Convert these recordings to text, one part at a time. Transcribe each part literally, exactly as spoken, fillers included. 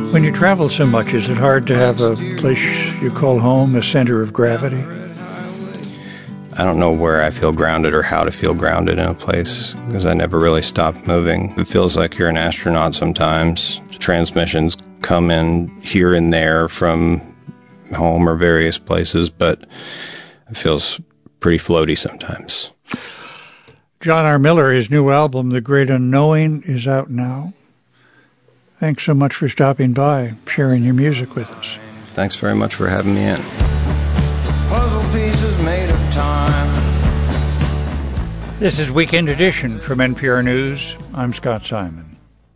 When you travel so much, is it hard to have a place you call home, a center of gravity? I don't know where I feel grounded or how to feel grounded in a place because I never really stop moving. It feels like you're an astronaut sometimes. Transmissions come in here and there from home or various places, but it feels pretty floaty sometimes. John R. Miller, his new album, The Great Unknowing, is out now. Thanks so much for stopping by, sharing your music with us. Thanks very much for having me in. Puzzle pieces made of time. This is Weekend Edition from N P R News. I'm Scott Simon.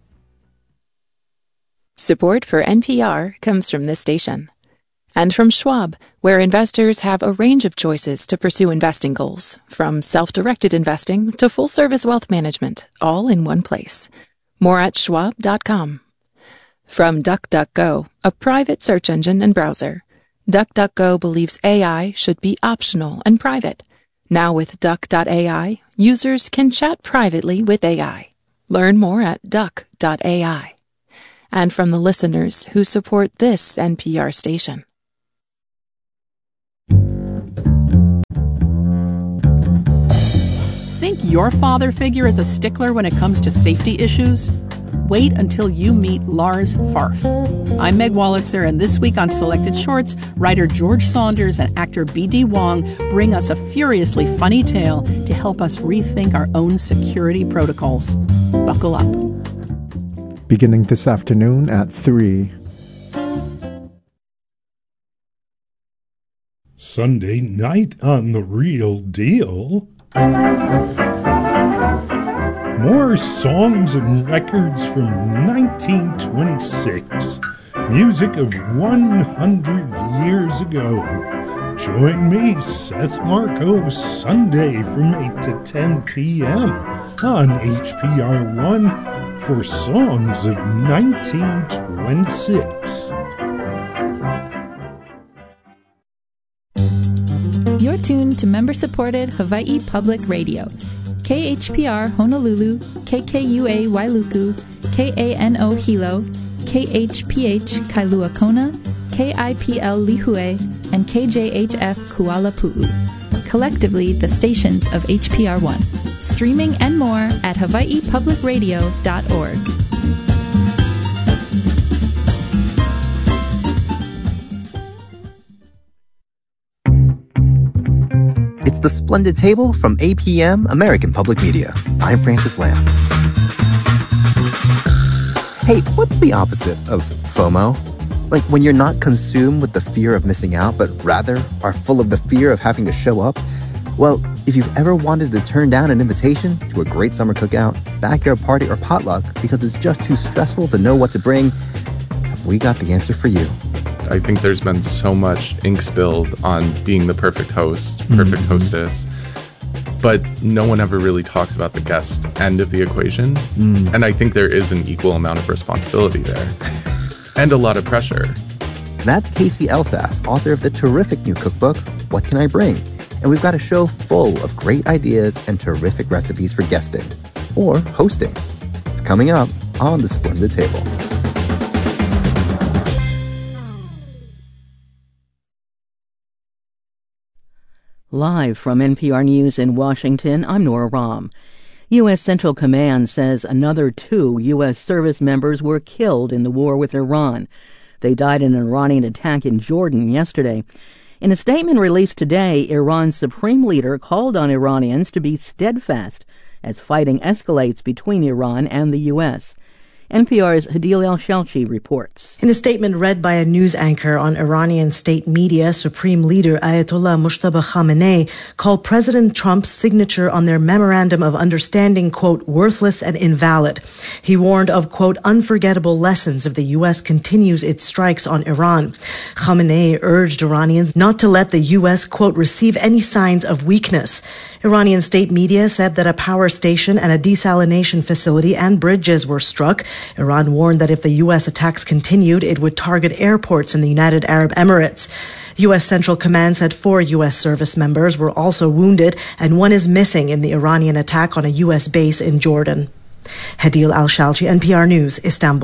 Support for N P R comes from this station. And from Schwab, where investors have a range of choices to pursue investing goals, from self-directed investing to full-service wealth management, all in one place. More at schwab dot com. From DuckDuckGo, a private search engine and browser. DuckDuckGo believes A I should be optional and private. Now with Duck dot A I, users can chat privately with A I. Learn more at Duck dot A I. And from the listeners who support this N P R station. Think your father figure is a stickler when it comes to safety issues? Wait until you meet Lars Farf. I'm Meg Wolitzer, and this week on Selected Shorts, writer George Saunders and actor B D Wong bring us a furiously funny tale to help us rethink our own security protocols. Buckle up. Beginning this afternoon at three. Sunday night on The Real Deal. More songs and records from nineteen twenty-six. Music of one hundred years ago. Join me, Seth Marco, Sunday from eight to ten p.m. on H P R one for songs of nineteen twenty-six. You're tuned to member-supported Hawaii Public Radio. K H P R Honolulu, K K U A Wailuku, K A N O Hilo, K H P H Kailua Kona, K I P L Lihue, and K J H F Kuala Pu'u. Collectively, the stations of H P R one. Streaming and more at hawaii public radio dot org. It's the Splendid Table from A P M, American Public Media. I'm Francis Lamb. Hey, what's the opposite of FOMO? Like when you're not consumed with the fear of missing out, but rather are full of the fear of having to show up? Well, if you've ever wanted to turn down an invitation to a great summer cookout, backyard party, or potluck because it's just too stressful to know what to bring, we got the answer for you. I think there's been so much ink spilled on being the perfect host, perfect mm-hmm. hostess, but no one ever really talks about the guest end of the equation. Mm. And I think there is an equal amount of responsibility there and a lot of pressure. That's Casey Elsass, author of the terrific new cookbook, What Can I Bring? And we've got a show full of great ideas and terrific recipes for guesting or hosting. It's coming up on The Splendid Table. Live from N P R News in Washington, I'm Nora Rahm. U S Central Command says another two U S service members were killed in the war with Iran. They died in an Iranian attack in Jordan yesterday. In a statement released today, Iran's supreme leader called on Iranians to be steadfast as fighting escalates between Iran and the U S. N P R's Hadil El-Shalchi reports. In a statement read by a news anchor on Iranian state media, Supreme Leader Ayatollah Mojtaba Khamenei called President Trump's signature on their memorandum of understanding, quote, worthless and invalid. He warned of, quote, unforgettable lessons if the U S continues its strikes on Iran. Khamenei urged Iranians not to let the U S, quote, receive any signs of weakness. Iranian state media said that a power station and a desalination facility and bridges were struck. Iran warned that if the U S attacks continued, it would target airports in the United Arab Emirates. U S Central Command said four U S service members were also wounded, and one is missing in the Iranian attack on a U S base in Jordan. Hadil El-Shalchi, N P R News, Istanbul.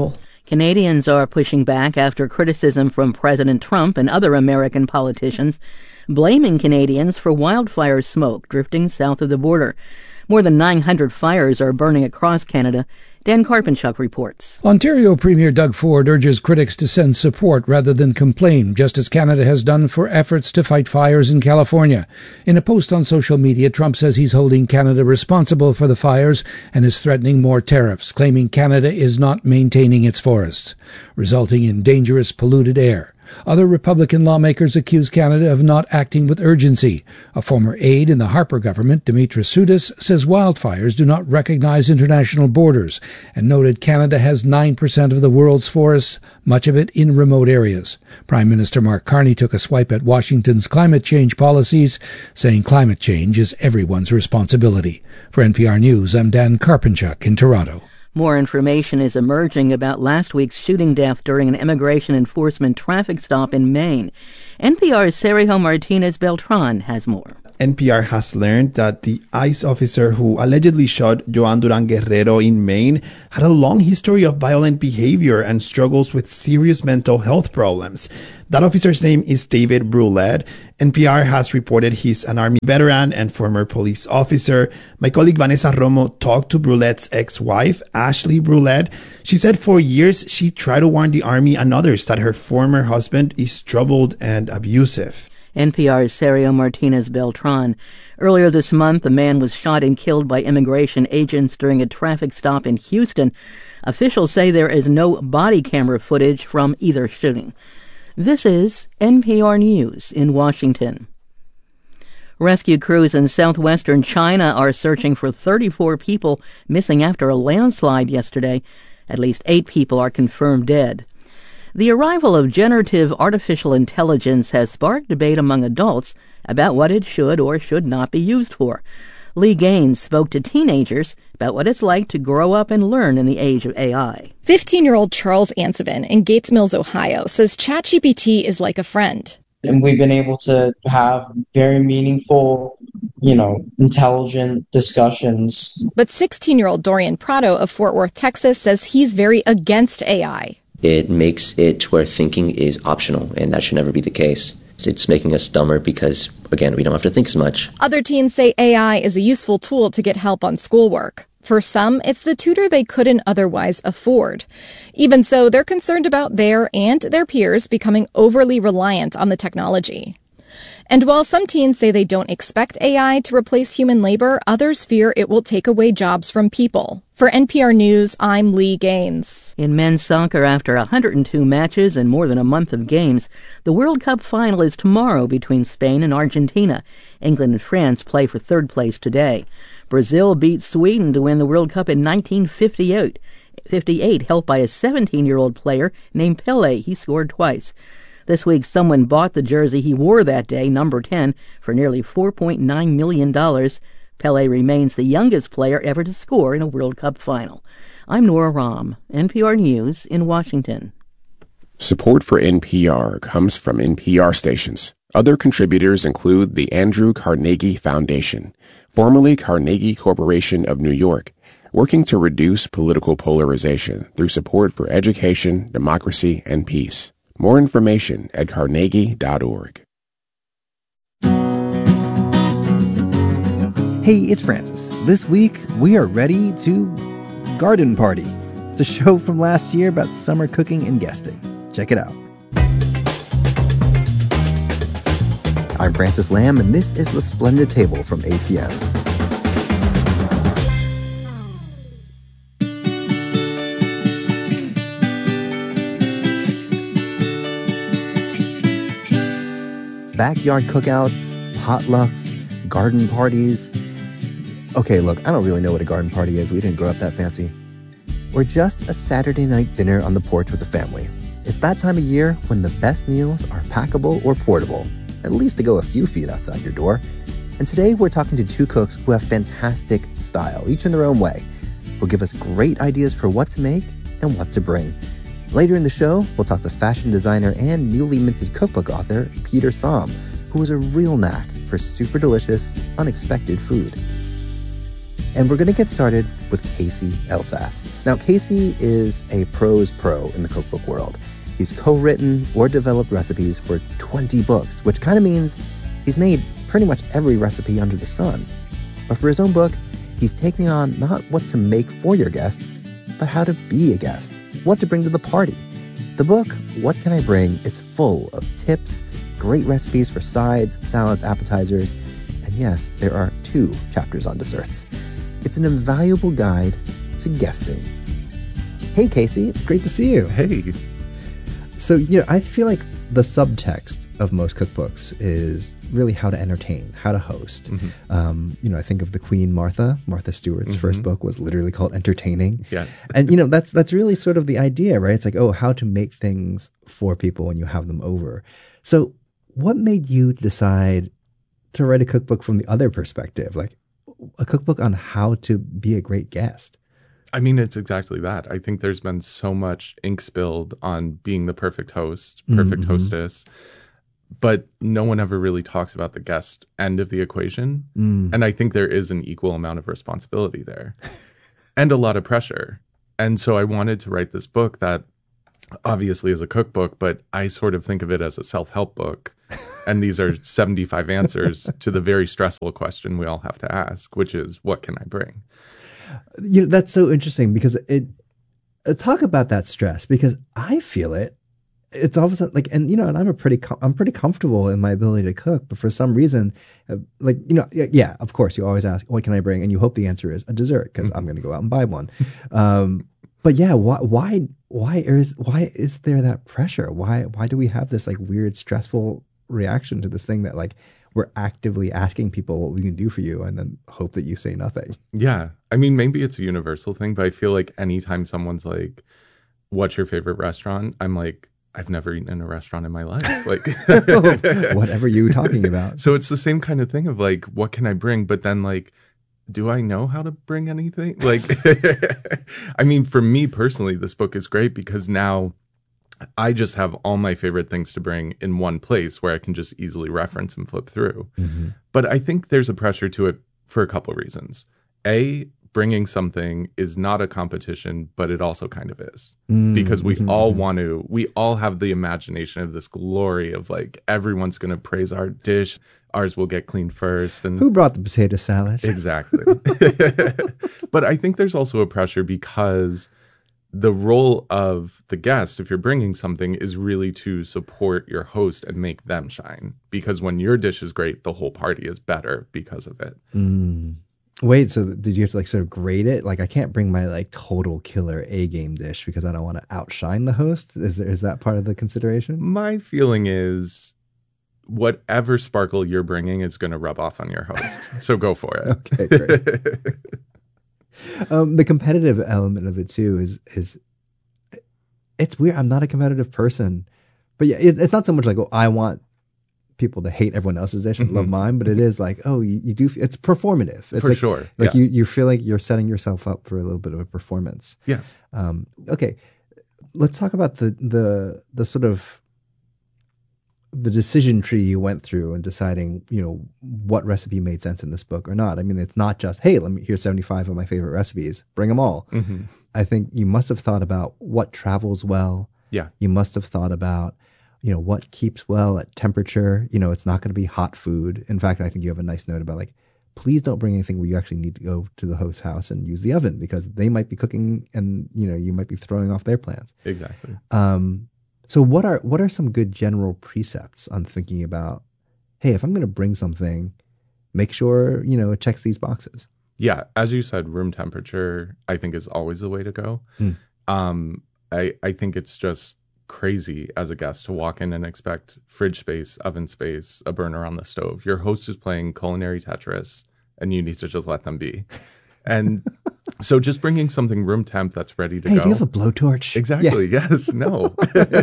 Canadians are pushing back after criticism from President Trump and other American politicians, blaming Canadians for wildfire smoke drifting south of the border. More than nine hundred fires are burning across Canada. Dan Karpenchuk reports. Ontario Premier Doug Ford urges critics to send support rather than complain, just as Canada has done for efforts to fight fires in California. In a post on social media, Trump says he's holding Canada responsible for the fires and is threatening more tariffs, claiming Canada is not maintaining its forests, resulting in dangerous polluted air. Other Republican lawmakers accuse Canada of not acting with urgency. A former aide in the Harper government, Demetra Soudis, says wildfires do not recognize international borders and noted Canada has nine percent of the world's forests, much of it in remote areas. Prime Minister Mark Carney took a swipe at Washington's climate change policies, saying climate change is everyone's responsibility. For N P R News, I'm Dan Karpenchuk in Toronto. More information is emerging about last week's shooting death during an immigration enforcement traffic stop in Maine. N P R's Sergio Martinez Beltran has more. N P R has learned that the ICE officer who allegedly shot Joan Duran Guerrero in Maine had a long history of violent behavior and struggles with serious mental health problems. That officer's name is David Brulette. N P R has reported he's an Army veteran and former police officer. My colleague Vanessa Romo talked to Brulette's ex-wife, Ashley Brulette. She said for years she tried to warn the Army and others that her former husband is troubled and abusive. N P R's Sergio Martinez Beltran. Earlier this month, a man was shot and killed by immigration agents during a traffic stop in Houston. Officials say there is no body camera footage from either shooting. This is N P R News in Washington. Rescue crews in southwestern China are searching for thirty-four people missing after a landslide yesterday. At least eight people are confirmed dead. The arrival of generative artificial intelligence has sparked debate among adults about what it should or should not be used for. Lee Gaines spoke to teenagers about what it's like to grow up and learn in the age of A I. fifteen-year-old Charles Ansevin in Gates Mills, Ohio, says ChatGPT is like a friend. And we've been able to have very meaningful, you know, intelligent discussions. But sixteen-year-old Dorian Prado of Fort Worth, Texas, says he's very against A I. It makes it where thinking is optional, and that should never be the case. It's making us dumber because, again, we don't have to think as much. Other teens say A I is a useful tool to get help on schoolwork. For some, it's the tutor they couldn't otherwise afford. Even so, they're concerned about their and their peers becoming overly reliant on the technology. And while some teens say they don't expect A I to replace human labor, others fear it will take away jobs from people. For N P R News, I'm Lee Gaines. In men's soccer, after one hundred two matches and more than a month of games, the World Cup final is tomorrow between Spain and Argentina. England and France play for third place today. Brazil beat Sweden to win the World Cup in nineteen fifty-eight, fifty-eight, helped by a seventeen-year-old player named Pelé. He scored twice. This week, someone bought the jersey he wore that day, number ten, for nearly four point nine million dollars. Pelé remains the youngest player ever to score in a World Cup final. I'm Nora Rahm, N P R News in Washington. Support for N P R comes from N P R stations. Other contributors include the Andrew Carnegie Foundation, formerly Carnegie Corporation of New York, working to reduce political polarization through support for education, democracy, and peace. More information at carnegie dot org. Hey, it's Francis. This week, we are ready to Garden Party. It's a show from last year about summer cooking and guesting. Check it out. I'm Francis Lamb, and this is The Splendid Table from A P M. Backyard cookouts, potlucks, garden parties. Okay, look, I don't really know what a garden party is. We didn't grow up that fancy. Or just a Saturday night dinner on the porch with the family. It's that time of year when the best meals are packable or portable, at least to go a few feet outside your door. And today we're talking to two cooks who have fantastic style, each in their own way, who'll give us great ideas for what to make and what to bring. Later in the show, we'll talk to fashion designer and newly minted cookbook author Peter Somm, who has a real knack for super delicious, unexpected food. And we're going to get started with Casey Elsass. Now, Casey is a pro's pro in the cookbook world. He's co-written or developed recipes for twenty books, which kind of means he's made pretty much every recipe under the sun. But for his own book, he's taking on not what to make for your guests, but how to be a guest, what to bring to the party. The book, What Can I Bring, is full of tips, great recipes for sides, salads, appetizers, and yes, there are two chapters on desserts. It's an invaluable guide to guesting. Hey, Casey, it's great to see you. Hey. So, you know, I feel like the subtext of most cookbooks is really how to entertain, how to host. Mm-hmm. Um, you know, I think of the Queen Martha. Martha Stewart's mm-hmm. first book was literally called Entertaining. Yes. And, you know, that's that's really sort of the idea, right? It's like, oh, how to make things for people when you have them over. So what made you decide to write a cookbook from the other perspective, like a cookbook on how to be a great guest? I mean, it's exactly that. I think there's been so much ink spilled on being the perfect host, perfect mm-hmm. hostess, but no one ever really talks about the guest end of the equation. Mm. And I think there is an equal amount of responsibility there and a lot of pressure. And so I wanted to write this book that obviously is a cookbook, but I sort of think of it as a self-help book. And these are seventy-five answers to the very stressful question we all have to ask, which is, what can I bring? You know, that's so interesting because it, uh, talk about that stress, because I feel it. It's always like, and you know, and I'm a pretty, com- I'm pretty comfortable in my ability to cook, but for some reason, uh, like, you know, yeah, of course you always ask, what can I bring? And you hope the answer is a dessert because mm-hmm. I'm going to go out and buy one. Um, but yeah, why, why, why is, why is there that pressure? Why, why do we have this like weird, stressful reaction to this thing that like, we're actively asking people what we can do for you and then hope that you say nothing? Yeah. I mean, maybe it's a universal thing, but I feel like anytime someone's like, what's your favorite restaurant? I'm like, I've never eaten in a restaurant in my life. Like, whatever you were talking about. So it's the same kind of thing of like, what can I bring? But then like, do I know how to bring anything? Like, I mean, for me personally, this book is great because now I just have all my favorite things to bring in one place where I can just easily reference and flip through. Mm-hmm. But I think there's a pressure to it for a couple of reasons. A, bringing something is not a competition, but it also kind of is. Mm-hmm. Because we mm-hmm. all want to, we all have the imagination of this glory of like, everyone's going to praise our dish. Ours will get cleaned first. And who brought the potato salad? Exactly. But I think there's also a pressure because the role of the guest, if you're bringing something, is really to support your host and make them shine. Because when your dish is great, the whole party is better because of it. Mm. Wait, so did you have to like sort of grade it? Like, I can't bring my like total killer A game dish because I don't want to outshine the host. Is there, is that part of the consideration? My feeling is whatever sparkle you're bringing is going to rub off on your host. So go for it. Okay, great. Um, the competitive element of it too is is it's weird. I'm not a competitive person, but yeah, it, it's not so much like, oh, I want people to hate everyone else's dish and mm-hmm. love mine, but it is like, oh, you, you do. It's performative. It's for like, sure. Like yeah. you you feel like you're setting yourself up for a little bit of a performance. Yes. Um, okay, let's talk about the the the sort of the decision tree you went through and deciding, you know, what recipe made sense in this book or not. I mean, it's not just, hey, let me here's seventy-five of my favorite recipes, bring them all. Mm-hmm. I think you must have thought about what travels well. Yeah. You must have thought about, you know, what keeps well at temperature. You know, it's not going to be hot food. In fact, I think you have a nice note about like, please don't bring anything where you actually need to go to the host's house and use the oven because they might be cooking and, you know, you might be throwing off their plans. Exactly. Um, So what are what are some good general precepts on thinking about, hey, if I'm going to bring something, make sure, you know, it checks these boxes? Yeah. As you said, room temperature, I think, is always the way to go. Mm. Um, I, I think it's just crazy as a guest to walk in and expect fridge space, oven space, a burner on the stove. Your host is playing culinary Tetris and you need to just let them be. And so just bringing something room temp that's ready to hey, go. Do you have a blowtorch? Exactly. Yeah. Yes. No.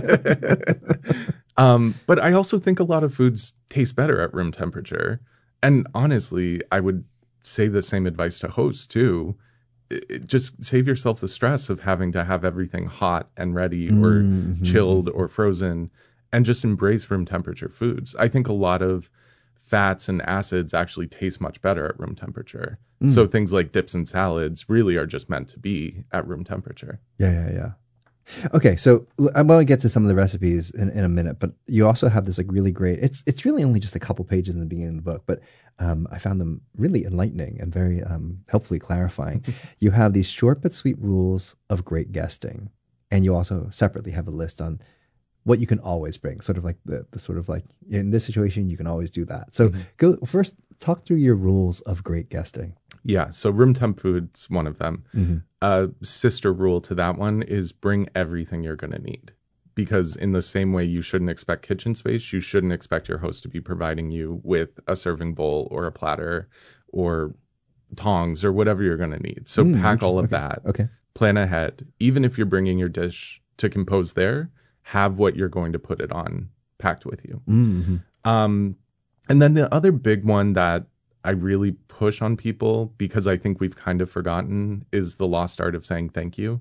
um, but I also think a lot of foods taste better at room temperature. And honestly, I would say the same advice to hosts too. It, just save yourself the stress of having to have everything hot and ready or mm-hmm. chilled or frozen, and just embrace room temperature foods. I think a lot of fats and acids actually taste much better at room temperature. Mm. So things like dips and salads really are just meant to be at room temperature. Yeah, yeah, yeah. Okay, so l- I'm going to get to some of the recipes in, in a minute, but you also have this like really great. It's it's really only just a couple pages in the beginning of the book, but um, I found them really enlightening and very um, helpfully clarifying. You have these short but sweet rules of great guesting, and you also separately have a list on what you can always bring, sort of like the, the sort of like in this situation you can always do that. So Mm-hmm. go first, talk through your rules of great guesting. Yeah, so room temp food's one of them. Mhm. A sister rule to that one is bring everything you're going to need. Because in the same way you shouldn't expect kitchen space, you shouldn't expect your host to be providing you with a serving bowl or a platter or tongs or whatever you're going to need. So Mm, pack all of okay, that. okay. Plan ahead. Even if you're bringing your dish to compose there, have what you're going to put it on packed with you. Mhm. Um, and then the other big one that I really push on people, because I think we've kind of forgotten, is the lost art of saying thank you.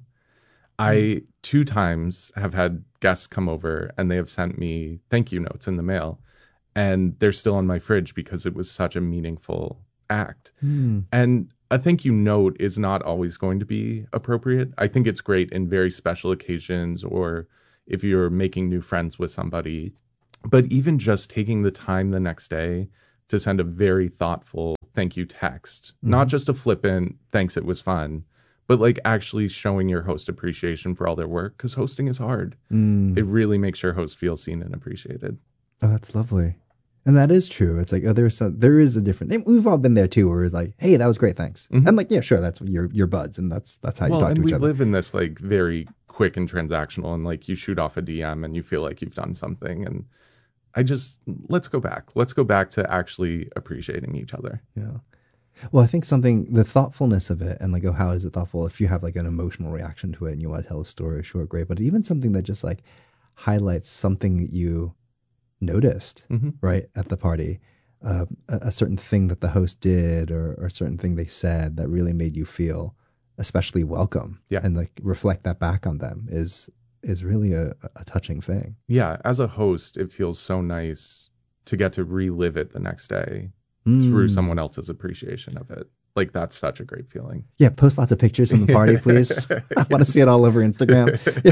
I two times have had guests come over and they have sent me thank you notes in the mail, and they're still on my fridge because it was such a meaningful act. Hmm. And a thank you note is not always going to be appropriate. I think it's great in very special occasions or if you're making new friends with somebody. But even just taking the time the next day to send a very thoughtful thank you text, Mm-hmm. not just a flippant thanks, it was fun, but like actually showing your host appreciation for all their work, because hosting is hard. Mm. It really makes your host feel seen and appreciated. Oh, that's lovely. And that is true. It's like, oh, there's some, there is a different, we've all been there too, where it's like, hey, that was great. Thanks. Mhm. I'm like, yeah, sure. That's your, your buds. And that's, that's how Well, you talk and to we each other. live in this like very quick and transactional, and like you shoot off a D M and you feel like you've done something. And I just, let's go back. Let's go back to actually appreciating each other. Yeah. Well, I think something, the thoughtfulness of it and like, oh, how is it thoughtful? If you have like an emotional reaction to it and you want to tell a story, sure, great. But even something that just like highlights something that you noticed, Mhm. right, at the party, uh, a, a certain thing that the host did or, or a certain thing they said that really made you feel especially welcome. Yeah. And like reflect that back on them is, is really a, a touching thing. Yeah. As a host, it feels so nice to get to relive it the next day Mm. through someone else's appreciation of it. Like that's such a great feeling. Yeah, post lots of pictures from the party, please. I want to see it all over Instagram.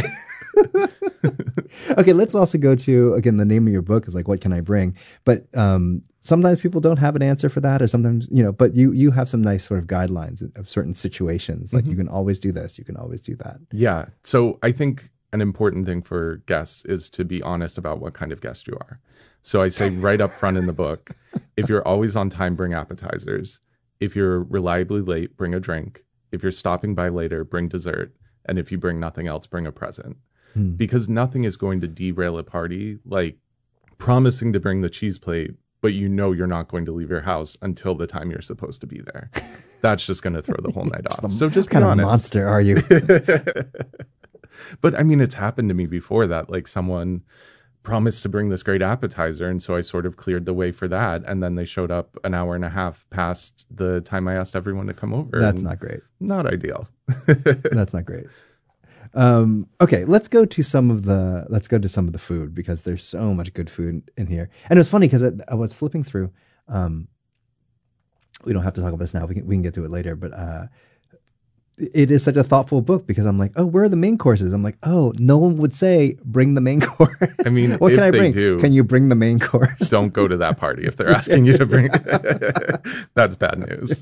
Okay, let's also go to, again, the name of your book is like, what can I bring? But um, sometimes people don't have an answer for that, or sometimes, you know, but you you have some nice sort of guidelines of certain situations. Like Mhm. you can always do this, you can always do that. Yeah. So I think an important thing for guests is to be honest about what kind of guest you are. So I say right up front in the book, if you're always on time, bring appetizers. If you're reliably late, bring a drink. If you're stopping by later, bring dessert. And if you bring nothing else, bring a present. Hmm. Because nothing is going to derail a party like promising to bring the cheese plate, but you know you're not going to leave your house until the time you're supposed to be there. That's just going to throw the whole night off. So just What kind be of honest. monster are you? But I mean, it's happened to me before that like someone promised to bring this great appetizer. And so I sort of cleared the way for that. And then they showed up an hour and a half past the time I asked everyone to come over. That's and not great. Not ideal. That's not great. Um, okay, let's go to some of the let's go to some of the food, because there's so much good food in here. And it was funny because I, I was flipping through. Um, we don't have to talk about this now. We can we can get to it later. But uh, it is such a thoughtful book, because I'm like, oh, where are the main courses? I'm like, oh, no one would say bring the main course. I mean, what if can I they bring? do, Can you bring the main course? Don't go to that party if they're asking you to bring. That's bad news.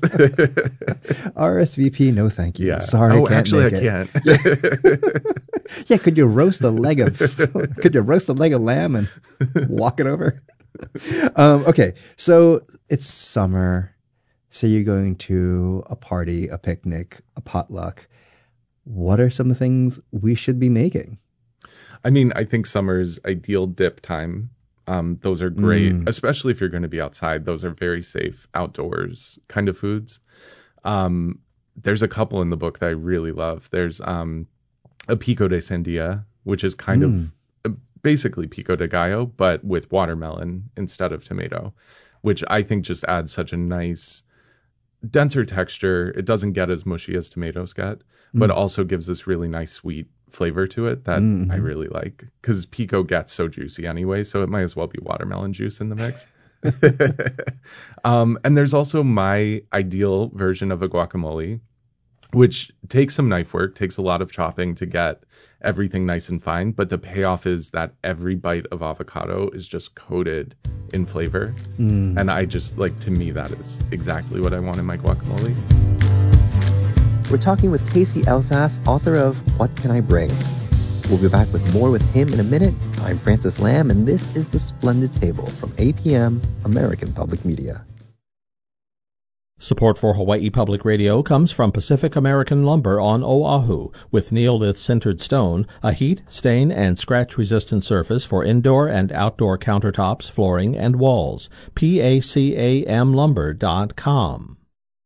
R S V P, no thank you. Yeah. Sorry, Oh, I can't actually, make I it. can't. Yeah, could you roast a leg of could you roast a leg of lamb and walk it over? Um, okay, so it's summer. Say you're going to a party, a picnic, a potluck. What are some of the things we should be making? I mean, I think summer's ideal dip time. Um, those are great, Mm. especially if you're going to be outside. Those are very safe outdoors kind of foods. Um, there's a couple in the book that I really love. There's um, a pico de sandia, which is kind Mm. of basically pico de gallo, but with watermelon instead of tomato, which I think just adds such a nice, denser texture. It doesn't get as mushy as tomatoes get, but Mm. also gives this really nice sweet flavor to it that Mhm. I really like, because pico gets so juicy anyway, so it might as well be watermelon juice in the mix. um, and there's also my ideal version of a guacamole, which takes some knife work, takes a lot of chopping to get everything nice and fine. But the payoff is that every bite of avocado is just coated in flavor. Mm. And I just, like, to me, that is exactly what I want in my guacamole. We're talking with Casey Elsass, author of What Can I Bring? We'll be back with more with him in a minute. I'm Francis Lamb, and this is The Splendid Table from A P M, American Public Media. Support for Hawaii Public Radio comes from Pacific American Lumber on Oahu, with Neolith-sintered stone, a heat, stain, and scratch-resistant surface for indoor and outdoor countertops, flooring, and walls. P A C A M lumber dot com.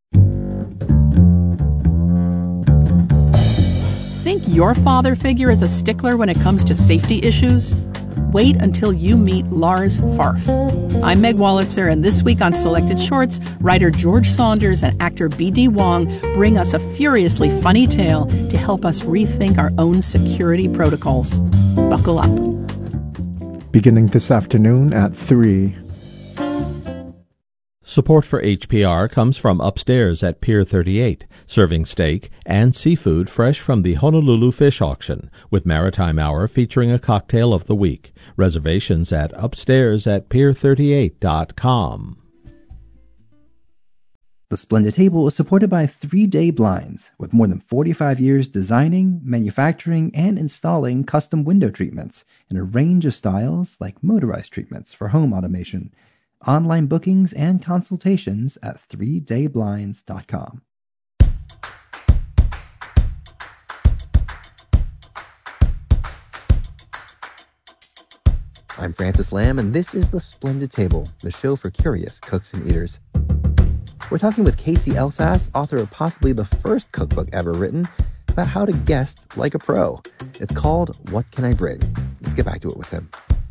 Think your father figure is a stickler when it comes to safety issues? Wait until you meet Lars Farf. I'm Meg Wolitzer, and this week on Selected Shorts, writer George Saunders and actor B D Wong bring us a furiously funny tale to help us rethink our own security protocols. Buckle up. Beginning this afternoon at three. Support for H P R comes from Upstairs at Pier thirty-eight, serving steak and seafood fresh from the Honolulu Fish Auction, with Maritime Hour featuring a cocktail of the week. Reservations at upstairs at pier thirty-eight dot com. The Splendid Table is supported by three day Blinds, with more than forty-five years designing, manufacturing, and installing custom window treatments in a range of styles like motorized treatments for home automation. Online bookings and consultations at three day blinds dot com. I'm Francis Lamb, and this is The Splendid Table, the show for curious cooks and eaters. We're talking with Casey Elsass, author of possibly the first cookbook ever written, about how to guest like a pro. It's called What Can I Bring? Let's get back to it with him.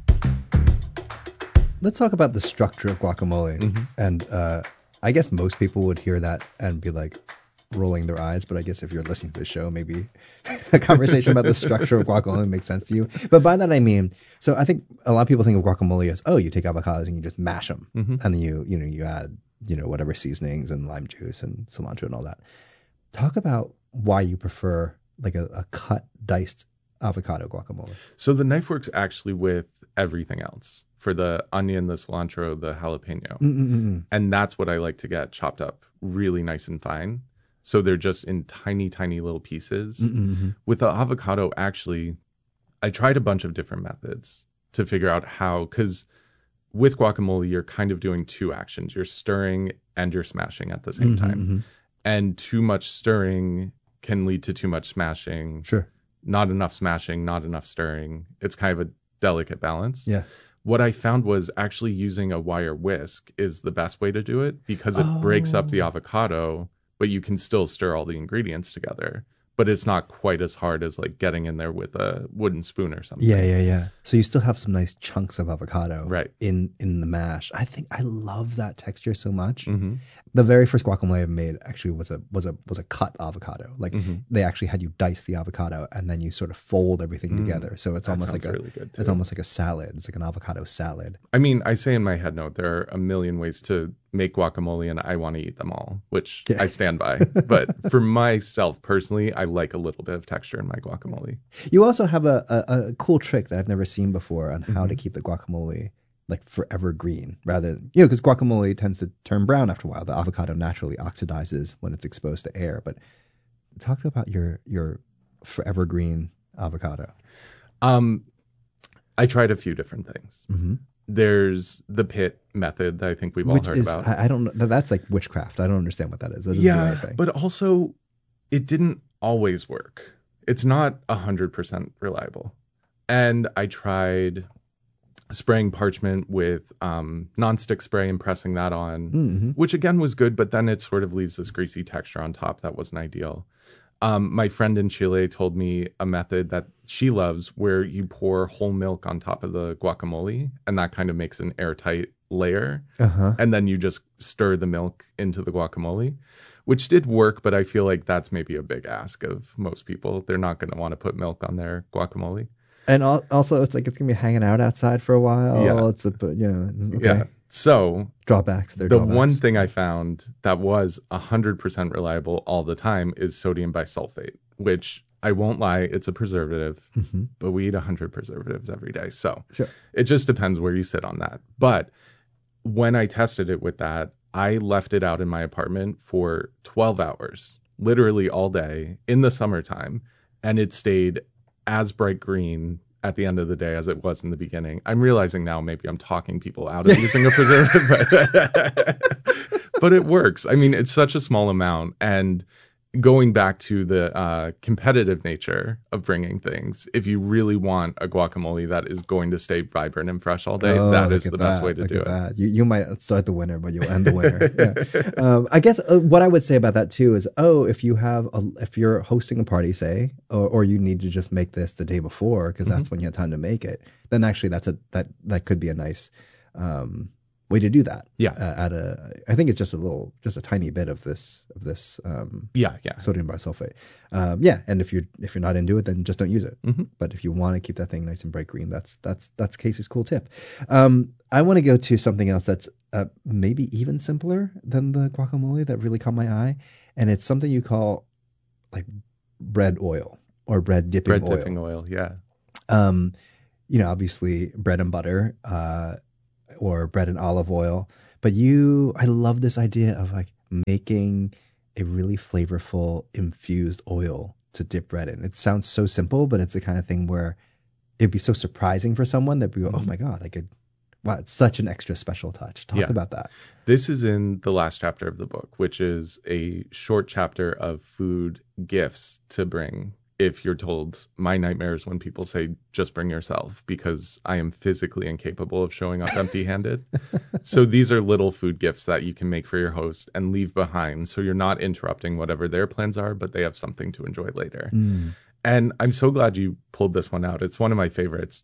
Let's talk about the structure of guacamole. Mm-hmm. And uh, I guess most people would hear that and be like rolling their eyes. But I guess if you're listening to the show, maybe a conversation about the structure of guacamole makes sense to you. But by that, I mean, so I think a lot of people think of guacamole as, oh, you take avocados and you just mash them. Mm-hmm. And then you, you know, you add, you know, whatever seasonings and lime juice and cilantro and all that. Talk about why you prefer like a, a cut, diced avocado guacamole. So the knife works actually with everything else. For the onion, the cilantro, the jalapeno. Mm-mm-mm. And that's what I like to get chopped up really nice and fine. So they're just in tiny, tiny little pieces. Mm-mm-hmm. With the avocado, actually, I tried a bunch of different methods to figure out how, because with guacamole, you're kind of doing two actions. You're stirring and you're smashing at the same Mm-hmm, time. mm-hmm. And too much stirring can lead to too much smashing. Sure. Not enough smashing, not enough stirring. It's kind of a delicate balance. Yeah. What I found was actually using a wire whisk is the best way to do it because it oh. breaks up the avocado, but you can still stir all the ingredients together. But it's not quite as hard as like getting in there with a wooden spoon or something. Yeah, yeah, yeah. So you still have some nice chunks of avocado right. in, in the mash. I think I love that texture so much. Mm-hmm. The very first guacamole I made actually was a was a was a cut avocado. Like mm-hmm. they actually had you dice the avocado and then you sort of fold everything mm. together. So it's that almost like a really good too. It's almost like a salad. It's like an avocado salad. I mean, I say in my head note there are a million ways to make guacamole and I want to eat them all, which yeah. I stand by. But for myself personally, I like a little bit of texture in my guacamole. You also have a a, a cool trick that I've never seen before on how mm-hmm. to keep the guacamole like forever green, rather than, you know, because guacamole tends to turn brown after a while. The avocado naturally oxidizes when it's exposed to air. But talk about your your forever green avocado. Um, I tried a few different things. Mm-hmm. There's the pit method that I think we've all Which heard is, about. I, I don't know. That's like witchcraft. I don't understand what that is. That doesn't yeah, do anything. But also, it didn't always work. It's not one hundred percent reliable. And I tried spraying parchment with um, nonstick spray and pressing that on, mm-hmm. which again was good, but then it sort of leaves this greasy texture on top that wasn't ideal. Um, my friend in Chile told me a method that she loves where you pour whole milk on top of the guacamole, and that kind of makes an airtight layer. Uh-huh. And then you just stir the milk into the guacamole, which did work, but I feel like that's maybe a big ask of most people. They're not going to want to put milk on their guacamole. And also, it's like it's gonna be hanging out outside for a while. Yeah. It's a, yeah, okay. yeah. So drawbacks. The drawbacks. one thing I found that was one hundred percent reliable all the time is sodium bisulfate, which I won't lie, it's a preservative, mm-hmm. but we eat one hundred preservatives every day. So sure. It just depends where you sit on that. But when I tested it with that, I left it out in my apartment for twelve hours, literally all day in the summertime, and it stayed as bright green at the end of the day as it was in the beginning. I'm realizing now maybe I'm talking people out of using a preservative, but, but it works. I mean, it's such a small amount. And going back to the uh, competitive nature of bringing things, if you really want a guacamole that is going to stay vibrant and fresh all day, oh, that is the that. best way to look do it. That. You, you might start the winner, but you'll end the winner. yeah. um, I guess uh, what I would say about that too is, oh, if you have, a, if you're hosting a party, say, or, or you need to just make this the day before because Mm-hmm. that's when you have time to make it, then actually that's a that that could be a nice um, way to do that. Yeah. Uh, at a, I think it's just a little, just a tiny bit of this of this. Um, yeah, yeah. Sodium bisulfate. Um, yeah, and if you're if you're not into it, then just don't use it. Mm-hmm. But if you want to keep that thing nice and bright green, that's that's that's Casey's cool tip. Um, I want to go to something else that's uh, maybe even simpler than the guacamole that really caught my eye, and it's something you call like bread oil or bread dipping bread oil. Bread dipping oil, yeah. Um, you know, obviously bread and butter. Uh, or bread and olive oil. But you, I love this idea of like making a really flavorful infused oil to dip bread in. It sounds so simple, but it's the kind of thing where it'd be so surprising for someone that we go, oh my God, I could, wow, it's such an extra special touch. Talk yeah. about that. This is in the last chapter of the book, which is a short chapter of food gifts to bring. If you're told, my nightmare is when people say, just bring yourself, because I am physically incapable of showing up empty-handed. So these are little food gifts that you can make for your host and leave behind. So you're not interrupting whatever their plans are, but they have something to enjoy later. Mm. And I'm so glad you pulled this one out. It's one of my favorites.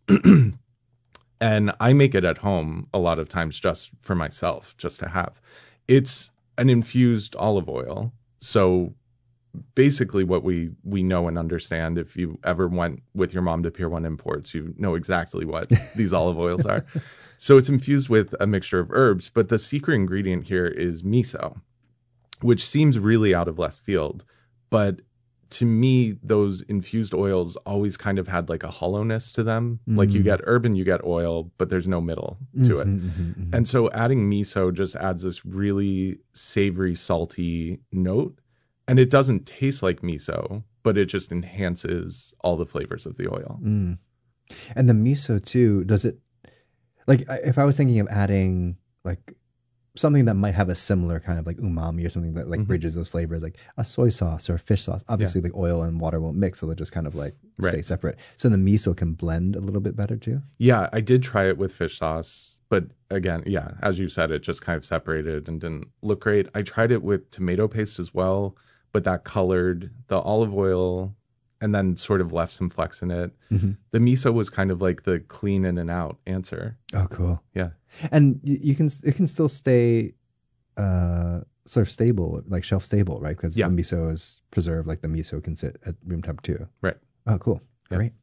And I make it at home a lot of times just for myself, just to have. It's an infused olive oil. So basically what we we know and understand, if you ever went with your mom to Pier one Imports, you know exactly what these olive oils are. So it's infused with a mixture of herbs, but the secret ingredient here is miso, which seems really out of left field. But to me, those infused oils always kind of had like a hollowness to them. Mm. Like you get herb and you get oil, but there's no middle to mm-hmm, it. Mm-hmm, mm-hmm. And so adding miso just adds this really savory, salty note. And it doesn't taste like miso, but it just enhances all the flavors of the oil. Mm. And the miso too, does it, like if I was thinking of adding like something that might have a similar kind of like umami or something that like mm-hmm. bridges those flavors, like a soy sauce or a fish sauce, obviously yeah. like oil and water won't mix, so they'll just kind of like stay right. separate. So the miso can blend a little bit better too? Yeah, I did try it with fish sauce. But again, yeah, as you said, it just kind of separated and didn't look great. I tried it with tomato paste as well, but that colored the olive oil and then sort of left some flecks in it. Mm-hmm. The miso was kind of like the clean in and out answer. Oh, cool. Yeah. And you can, it can still stay uh, sort of stable, like shelf stable, right? Because yeah. the miso is preserved, like the miso can sit at room temp too. Right. Oh, cool. Yeah. Great.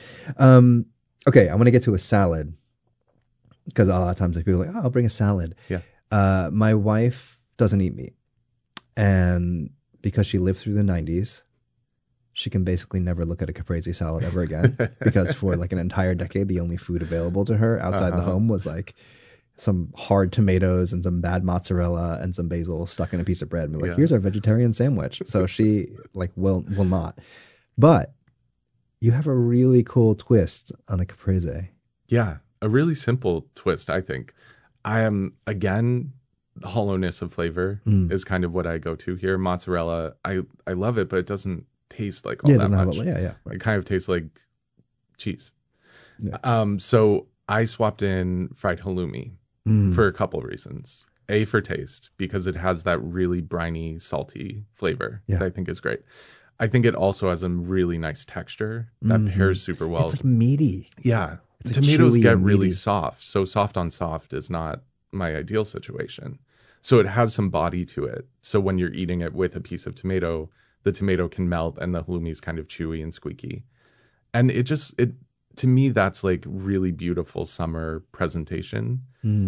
Um, okay, I want to get to a salad because a lot of times like, people are like, oh, I'll bring a salad. Yeah. Uh, my wife doesn't eat meat. And because she lived through the nineties, she can basically never look at a caprese salad ever again because for like an entire decade, the only food available to her outside uh-huh. the home was like some hard tomatoes and some bad mozzarella and some basil stuck in a piece of bread. And we're like, yeah. here's our vegetarian sandwich. So she like will will not. But you have a really cool twist on a caprese. Yeah, a really simple twist, I think. I am, again, the hollowness of flavor mm. is kind of what I go to here. Mozzarella, I, I love it, but it doesn't taste like all yeah, that much. A, yeah, yeah. Right. It kind of tastes like cheese. Yeah. Um, so I swapped in fried halloumi mm. for a couple of reasons. A, for taste, because it has that really briny, salty flavor yeah. that I think is great. I think it also has a really nice texture that mm-hmm. pairs super well. It's like meaty. Yeah. It's Tomatoes like get really meaty. soft. So soft on soft is not my ideal situation. So it has some body to it. So when you're eating it with a piece of tomato, the tomato can melt and the halloumi is kind of chewy and squeaky. And it just, it to me, that's like really beautiful summer presentation. Mm.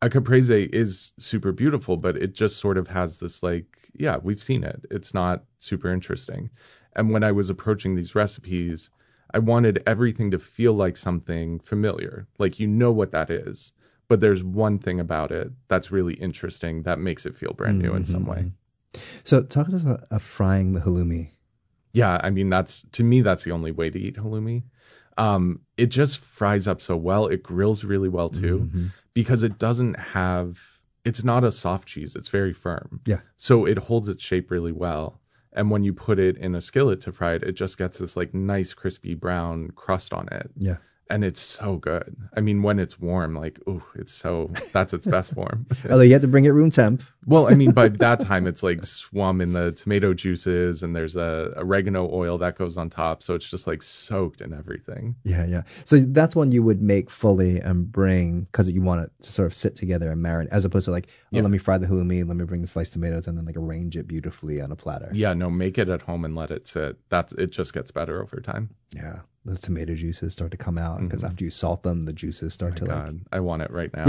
A caprese is super beautiful, but it just sort of has this like, yeah, we've seen it. It's not super interesting. And when I was approaching these recipes, I wanted everything to feel like something familiar. Like, you know what that is, but there's one thing about it that's really interesting that makes it feel brand new mm-hmm. in some way. So talk to us about uh, frying the halloumi. Yeah, I mean, that's, to me, that's the only way to eat halloumi. Um, it just fries up so well. It grills really well too, mm-hmm. because it doesn't have, it's not a soft cheese. It's very firm. Yeah. So it holds its shape really well. And when you put it in a skillet to fry it, it just gets this like nice crispy brown crust on it. Yeah. And it's so good. I mean, when it's warm, like, ooh, it's so, that's its best form. Although you have to bring it room temp. Well, I mean, by that time, it's like swum in the tomato juices and there's a oregano oil that goes on top. So it's just like soaked in everything. Yeah, yeah. So that's one you would make fully and bring because you want it to sort of sit together and marinate, as opposed to like, oh, yeah. let me fry the halloumi, let me bring the sliced tomatoes and then like arrange it beautifully on a platter. Yeah, no, make it at home and let it sit. That's, it just gets better over time. Yeah. Those tomato juices start to come out because mm-hmm. after you salt them, the juices start oh to God, like. I want it right now.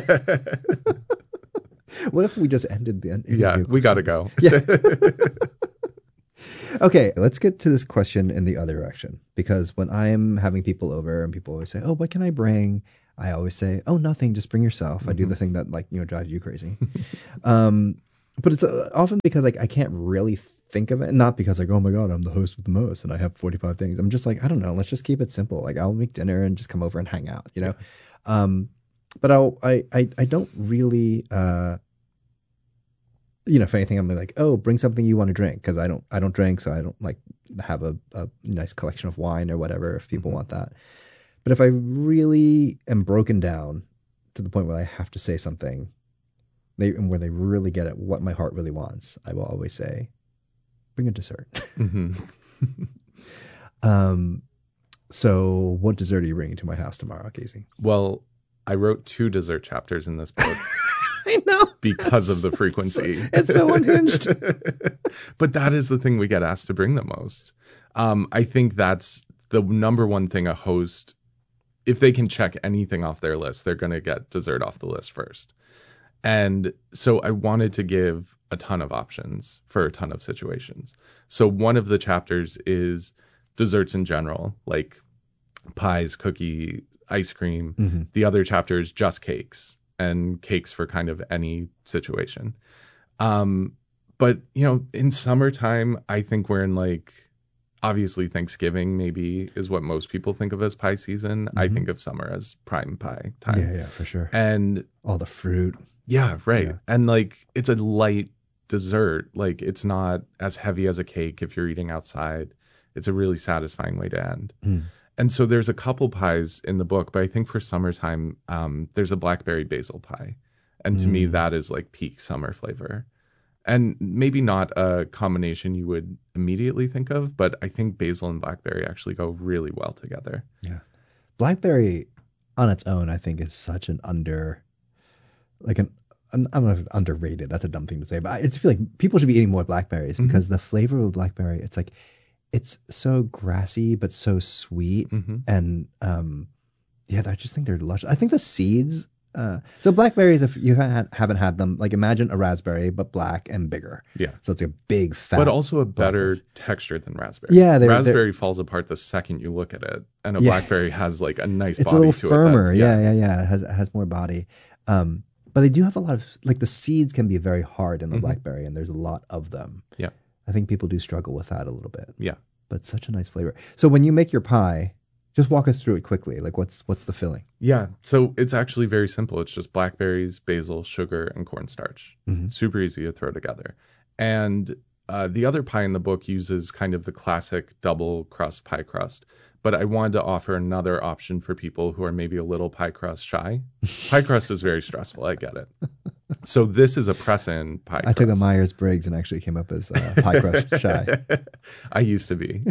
What if we just ended the interview? Yeah, we got to go. Yeah. Okay, let's get to this question in the other direction, because when I'm having people over and people always say, "Oh, what can I bring?" I always say, "Oh, nothing. Just bring yourself." Mm-hmm. I do the thing that like you know drives you crazy. um, but it's uh, often because like I can't really. Th- think of it, not because like, oh my God, I'm the host with the most and I have forty-five things. I'm just like, I don't know, let's just keep it simple. Like I'll make dinner and just come over and hang out, you know? Yeah. Um, but I'll, I, I, I don't really, uh, you know, if anything, I'm like, oh, bring something you want to drink. Cause I don't, I don't drink. So I don't like have a, a nice collection of wine or whatever, if people mm-hmm. want that. But if I really am broken down to the point where I have to say something, they, and where they really get at what my heart really wants, I will always say, bring a dessert. Mm-hmm. um, so what dessert are you bringing to my house tomorrow, Casey? Well, I wrote two dessert chapters in this book. I know. Because of the frequency. It's so unhinged. But that is the thing we get asked to bring the most. Um, I think that's the number one thing a host, if they can check anything off their list, they're going to get dessert off the list first. And so I wanted to give a ton of options for a ton of situations. So one of the chapters is desserts in general, like pies, cookie, ice cream. Mm-hmm. The other chapter is just cakes and cakes for kind of any situation. Um, but, you know, in summertime, I think we're in like, obviously Thanksgiving maybe is what most people think of as pie season. Mm-hmm. I think of summer as prime pie time. Yeah, yeah, for sure. And all the fruit. Yeah, right. Yeah. And like, it's a light dessert. Like, it's not as heavy as a cake if you're eating outside. It's a really satisfying way to end. Mm. And so there's a couple pies in the book, but I think for summertime, um, there's a blackberry basil pie. And to mm. me, that is like peak summer flavor. And maybe not a combination you would immediately think of, but I think basil and blackberry actually go really well together. Yeah. Blackberry on its own, I think, is such an under, like an, an I don't know if underrated. That's a dumb thing to say, but I just feel like people should be eating more blackberries mm-hmm. because the flavor of a blackberry, it's like, it's so grassy, but so sweet. Mm-hmm. And um, yeah, I just think they're luscious. I think the seeds, Uh, so blackberries, if you ha- haven't had them, like imagine a raspberry, but black and bigger. Yeah. So it's a big fat. But also a better texture than raspberry. Yeah. They're, raspberry they're, falls apart the second you look at it. And a yeah. blackberry has like a nice it's body a little to firmer. it. That, yeah. yeah, yeah, yeah. It has, it has more body. Um, but they do have a lot of, like the seeds can be very hard in the mm-hmm. blackberry and there's a lot of them. Yeah. I think people do struggle with that a little bit. Yeah. But such a nice flavor. So when you make your pie, just walk us through it quickly. Like what's what's the filling? Yeah. So it's actually very simple. It's just blackberries, basil, sugar, and cornstarch. Mm-hmm. Super easy to throw together. And uh, the other pie in the book uses kind of the classic double crust pie crust. But I wanted to offer another option for people who are maybe a little pie crust shy. Pie crust is very stressful. I get it. So this is a press-in pie I crust. took a Myers-Briggs and actually came up as uh, pie crust shy. I used to be.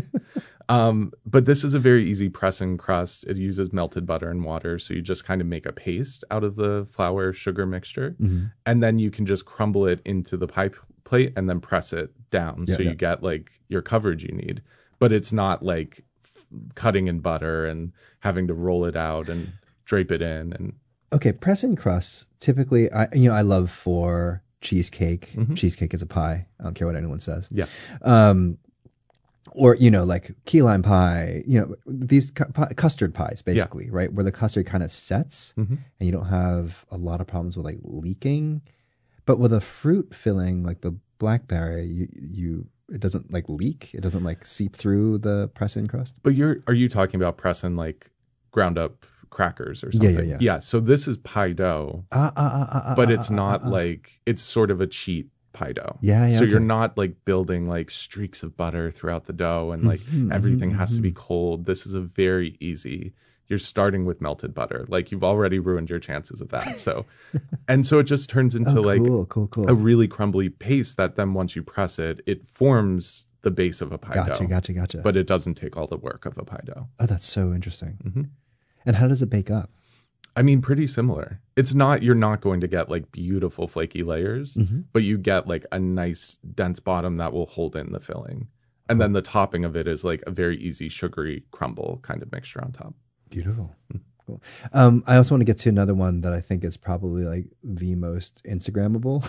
Um, but this is a very easy press-in crust. It uses melted butter and water. So you just kind of make a paste out of the flour sugar mixture. Mm-hmm. And then you can just crumble it into the pie plate and then press it down. Yeah, so yeah. you get like your coverage you need. But it's not like f- cutting in butter and having to roll it out and drape it in. And okay, press and crust. Typically, I you know I love for cheesecake. Mhm. Cheesecake is a pie. I don't care what anyone says. Yeah. Um, or you know, like key lime pie. You know, these cu- pi- custard pies, basically, right? Where the custard kind of sets, Mhm. and you don't have a lot of problems with like leaking. But with a fruit filling like the blackberry, you you it doesn't like leak. It doesn't like seep through the press and crust. But you're are you talking about pressing like ground up crackers or Yeah, yeah, something? yeah. Yeah. So this is pie dough, Ah, ah, ah, ah, ah, but ah, it's ah, not ah, ah. like it's sort of a cheat pie dough. Yeah, yeah, So you're okay. not like building like streaks of butter throughout the dough and like Mhm, everything mhm, has to be mhm. cold. This is a very easy. You're starting with melted butter. Like you've already ruined your chances of that. So, and so it just turns into Oh, like cool, cool, cool. a really crumbly paste that then once you press it, it forms the base of a pie Gotcha, dough. gotcha, gotcha. But it doesn't take all the work of a pie dough. Oh, that's so interesting. Mhm. And how does it bake up? I mean, pretty similar. It's not, you're not going to get like beautiful flaky layers, Mhm. but you get like a nice dense bottom that will hold in the filling. And then the topping of it is like a very easy sugary crumble kind of mixture on top. Beautiful. Cool. Um, I also want to get to another one that I think is probably like the most Instagrammable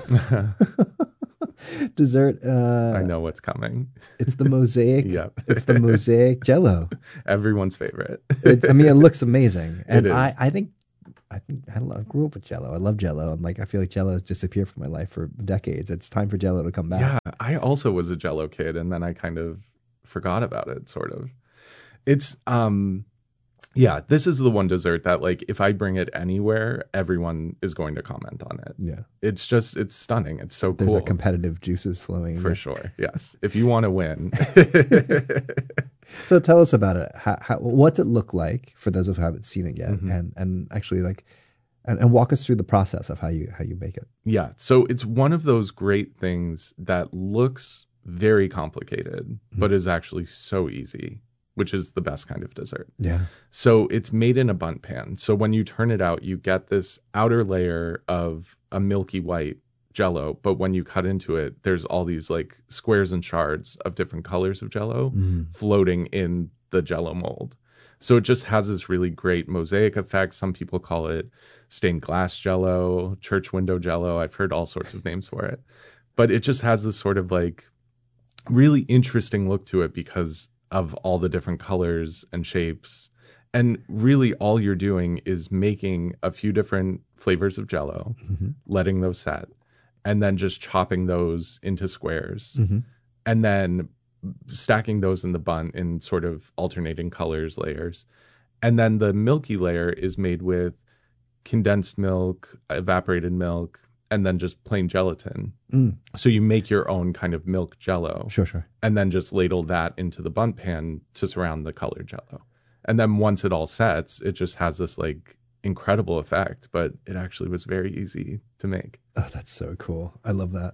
dessert. Uh, I know what's coming. It's the mosaic. Yep. It's the mosaic Jello. Everyone's favorite. It, I mean, it looks amazing, and It is. I, I think, I think I, love, I grew up with Jello. I love Jello, and like I feel like Jello has disappeared from my life for decades. It's time for Jello to come back. Yeah, I also was a Jello kid, and then I kind of forgot about it, sort of. It's, um, yeah, this is the one dessert that, like, if I bring it anywhere, everyone is going to comment on it. Yeah. It's just, it's stunning. It's so There's cool. like competitive juices flowing. For sure, yes. If you want to win. So tell us about it. How, how, what's it look like for those who haven't seen it yet, Mhm. and and actually like, and, and walk us through the process of how you how you make it. Yeah. So it's one of those great things that looks very complicated, but is actually so easy, which is the best kind of dessert. Yeah. So it's made in a bundt pan. So when you turn it out, you get this outer layer of a milky white Jello, but when you cut into it, there's all these like squares and shards of different colors of Jello Mm. floating in the Jello mold. So it just has this really great mosaic effect. Some people call it stained glass Jello, church window Jello. I've heard all sorts of names for it, but it just has this sort of like really interesting look to it because of all the different colors and shapes. And really all you're doing is making a few different flavors of Jello, Mhm. letting those set, and then just chopping those into squares, Mhm. and then stacking those in the bun in sort of alternating colors layers. And then the milky layer is made with condensed milk, evaporated milk, and then just plain gelatin. Mm. So you make your own kind of milk Jello. Sure, sure. And then just ladle that into the bundt pan to surround the colored Jello. And then once it all sets, it just has this like incredible effect, but it actually was very easy to make. Oh, that's so cool. I love that.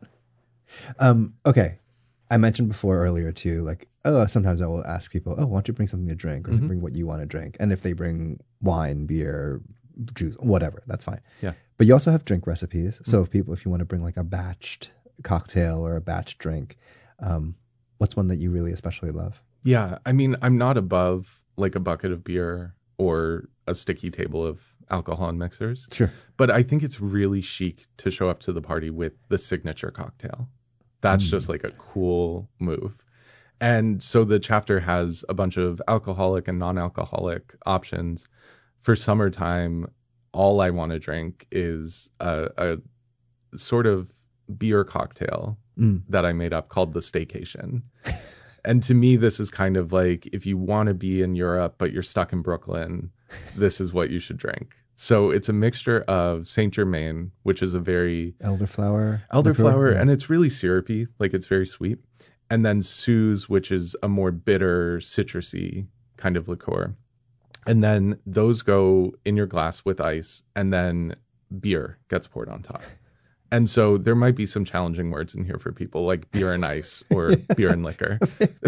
Um, okay. I mentioned before earlier too, like, oh, sometimes I will ask people, oh, why don't you bring something to drink, or Mhm. bring what you want to drink? And if they bring wine, beer, juice, whatever, that's fine. Yeah. But you also have drink recipes. So Mhm. if people, if you want to bring like a batched cocktail or a batch drink, um, what's one that you really especially love? Yeah, I mean, I'm not above like a bucket of beer or a sticky table of alcohol and mixers. Sure. But I think it's really chic to show up to the party with the signature cocktail. That's Mm. just like a cool move. And so the chapter has a bunch of alcoholic and non-alcoholic options. For summertime, all I want to drink is a, a sort of beer cocktail Mm. that I made up called the Staycation. And to me, this is kind of like, if you want to be in Europe, but you're stuck in Brooklyn, this is what you should drink. So it's a mixture of Saint Germain, which is a very Elderflower. elderflower, liqueur? Yeah. and it's really syrupy, like it's very sweet. And then Suze, which is a more bitter, citrusy kind of liqueur. And then those go in your glass with ice, and then beer gets poured on top. And so there might be some challenging words in here for people, like beer and ice or beer and liquor.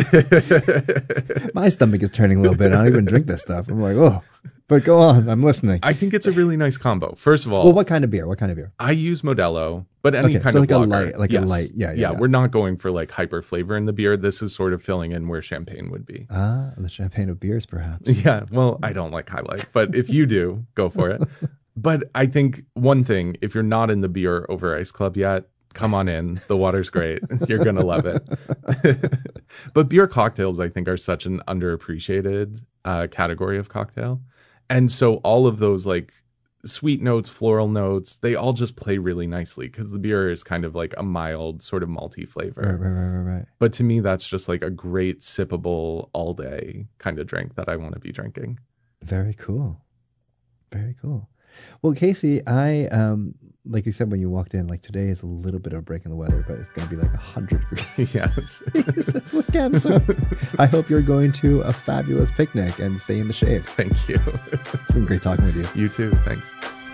My stomach is turning a little bit. I don't even drink this stuff. I'm like, oh, but go on. I'm listening. I think it's a really nice combo. First of all, Well, what kind of beer? What kind of beer? I use Modelo, but any Okay, kind so of like a lager. light- like a Yes. light- yeah, yeah, yeah. yeah. We're not going for like hyper flavor in the beer. This is sort of filling in where champagne would be. Ah, the champagne of beers, perhaps. Yeah, well, I don't like highlight, but if you do, go for it. but I think one thing, if you're not in the Beer Over Ice Club yet, come on in. The water's great. You're going to love it. But beer cocktails, I think, are such an underappreciated uh, category of cocktail. And so all of those like sweet notes, floral notes, they all just play really nicely because the beer is kind of like a mild sort of malty flavor. Right, right, right, right, right. But to me, that's just like a great sippable all day kind of drink that I want to be drinking. Very cool. Very cool. Well, Casey, I, um, like you said when you walked in, like today is a little bit of a break in the weather, but it's going to be like one hundred degrees. Yes. this weekend. So I hope you're going to a fabulous picnic and stay in the shade. Thank you. It's been great talking with you. You too. Thanks.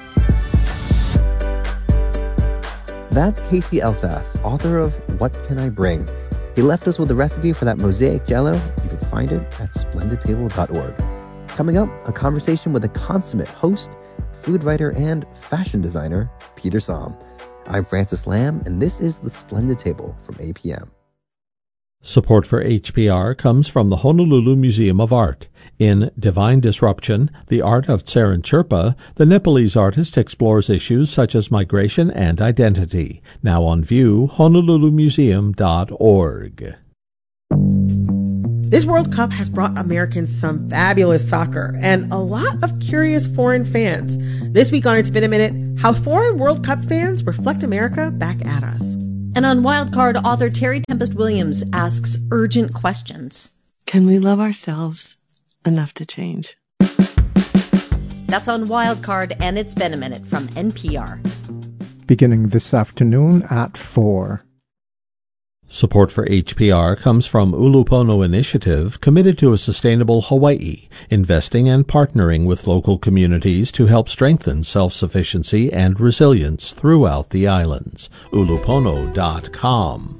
That's Casey Elsass, author of What Can I Bring? He left us with a recipe for that mosaic jello. You can find it at splendid table dot org. Coming up, a conversation with a consummate host, food writer, and fashion designer, Peter Somm. I'm Francis Lamb, and this is The Splendid Table from A P M. Support for H P R comes from the Honolulu Museum of Art. In Divine Disruption, The Art of Tsaren Chirpa, the Nepalese artist explores issues such as migration and identity. Now on view, honolulu museum dot org. This World Cup has brought Americans some fabulous soccer and a lot of curious foreign fans. This week on It's Been a Minute, how foreign World Cup fans reflect America back at us. And on Wildcard, author Terry Tempest Williams asks urgent questions. Can we love ourselves enough to change? That's on Wildcard, and It's Been a Minute from N P R. Beginning this afternoon at four. Support for H P R comes from Ulupono Initiative, committed to a sustainable Hawaii, investing and partnering with local communities to help strengthen self-sufficiency and resilience throughout the islands. ulupono dot com.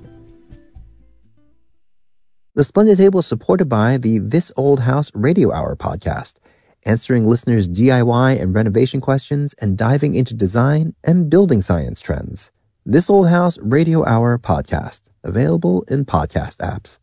The Splendid Table is supported by the This Old House Radio Hour podcast, answering listeners' D I Y and renovation questions and diving into design and building science trends. This Old House Radio Hour podcast, available in podcast apps.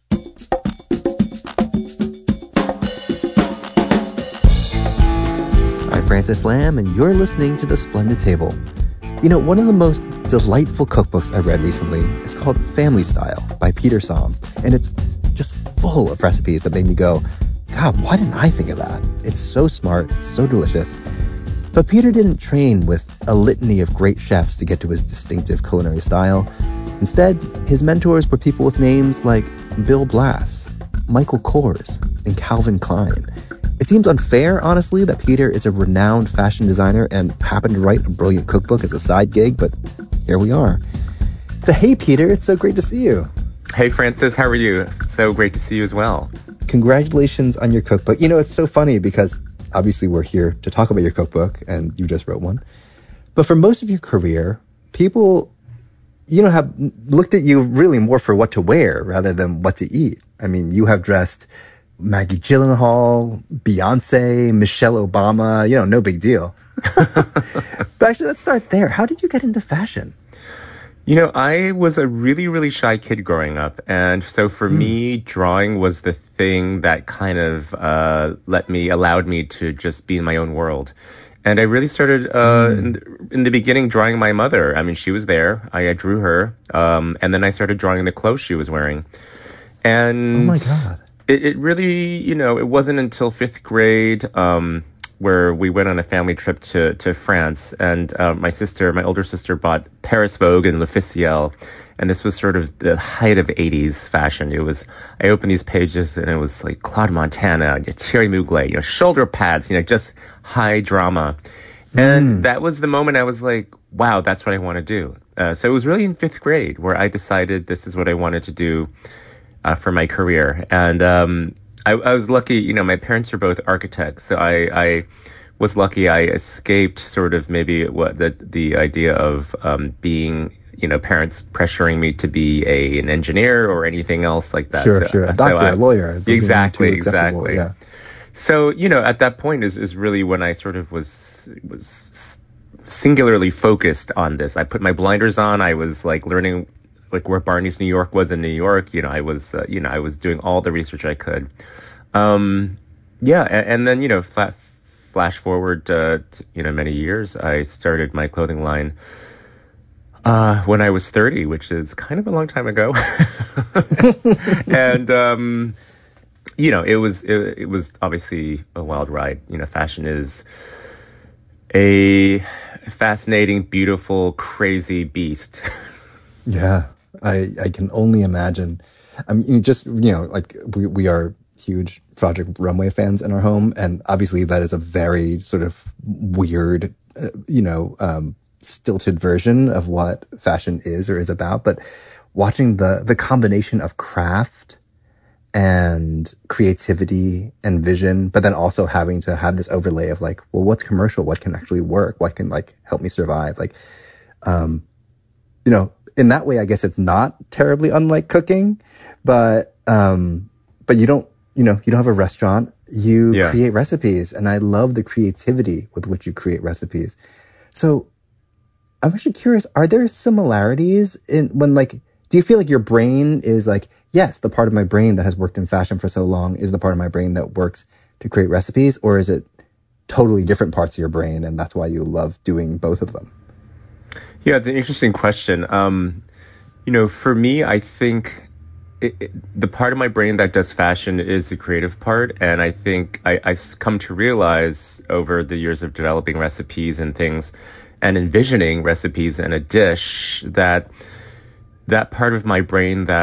I'm Francis Lamb, and you're listening to The Splendid Table. You know, one of the most delightful cookbooks I've read recently is called Family Style by Peter Somm, and it's just full of recipes that make me go, God, why didn't I think of that? It's so smart, so delicious. But Peter didn't train with a litany of great chefs to get to his distinctive culinary style. Instead, his mentors were people with names like Bill Blass, Michael Kors, and Calvin Klein. It seems unfair, honestly, that Peter is a renowned fashion designer and happened to write a brilliant cookbook as a side gig, but here we are. So hey, Peter, it's so great to see you. Hey, Francis, how are you? So great to see you as well. Congratulations on your cookbook. You know, it's so funny because obviously we're here to talk about your cookbook, and you just wrote one. But for most of your career, people, you know, have looked at you really more for what to wear rather than what to eat. I mean, you have dressed Maggie Gyllenhaal, Beyonce, Michelle Obama, you know, no big deal. But actually, let's start there. How did you get into fashion? You know, I was a really, really shy kid growing up. And so for mm. me, drawing was the thing that kind of uh, let me, allowed me to just be in my own world. And I really started uh, mm. in, the, in the beginning drawing my mother. I mean, she was there. I, I drew her. Um, and then I started drawing the clothes she was wearing. And oh my God. It, it really, you know, it wasn't until fifth grade um, where we went on a family trip to, to France. And uh, my sister, my older sister, bought Paris Vogue and L'Officiel. And this was sort of the height of eighties fashion. It was, I opened these pages and it was like Claude Montana, Thierry Mugler, you know, shoulder pads, you know, just high drama. And mm. that was the moment I was like, wow, that's what I want to do. Uh, so it was really in fifth grade where I decided this is what I wanted to do uh, for my career. And um, I, I was lucky, you know, my parents are both architects. So I, I was lucky I escaped sort of maybe what the, the idea of um, being, you know, parents pressuring me to be a an engineer or anything else like that. Sure, so, sure. A so doctor, I, a lawyer. Exactly, exactly. Yeah. So, you know, at that point is, is really when I sort of was was singularly focused on this. I put my blinders on. I was like learning like where Barney's New York was in New York. You know, I was, uh, you know, I was doing all the research I could. Um, yeah. And, and then, you know, fa- flash forward, uh, to, you know, many years. I started my clothing line uh, when I was thirty, which is kind of a long time ago. and, um, you know, it was, it, it was obviously a wild ride. You know, fashion is a fascinating, beautiful, crazy beast. Yeah, I, I can only imagine. I mean, just, you know, like we, we are huge Project Runway fans in our home. And obviously that is a very sort of weird, uh, you know, um, stilted version of what fashion is or is about. But watching the, the combination of craft and creativity and vision, but then also having to have this overlay of like, well, what's commercial? What can actually work? What can like help me survive? Like, um, you know, in that way, I guess it's not terribly unlike cooking, but, um, but you don't, you know, you don't have a restaurant, you yeah. create recipes. And I love the creativity with which you create recipes. So I'm actually curious, are there similarities in when like, do you feel like your brain is like, yes, the part of my brain that has worked in fashion for so long is the part of my brain that works to create recipes? Or is it totally different parts of your brain and that's why you love doing both of them? Yeah, it's an interesting question. Um, you know, for me, I think it, it, the part of my brain that does fashion is the creative part. And I think I, I've come to realize over the years of developing recipes and things and envisioning recipes and a dish that that part of my brain that